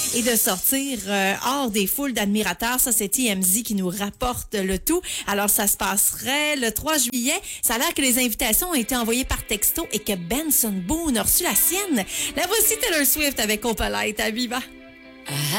et de sortir hors des foules d'admirateurs. Ça, c'est TMZ qui nous rapporte le tout. Alors, ça se passerait le 3 juillet. Ça a l'air que les invitations ont été envoyées par texto et que Benson Boone a reçu la sienne. La voici Taylor Swift avec Opalite à Viva.